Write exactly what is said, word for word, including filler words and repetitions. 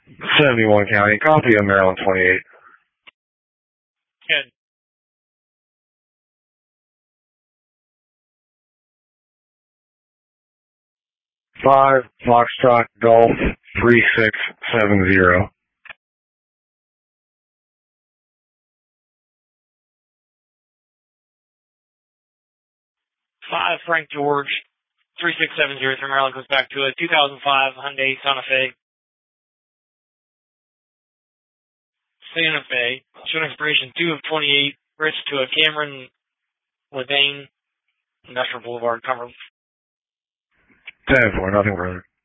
seventy-one County, copy of Maryland twenty-eight. Good. Five Foxtrot Golf three six seven zero. Five Frank George three six seven zero from Maryland goes back to a two thousand five Hyundai Santa Fe. Santa Fe, showing expiration two of twenty-eight, registered to a Cameron Levane, Industrial Boulevard, Cumberland. ten four, nothing further.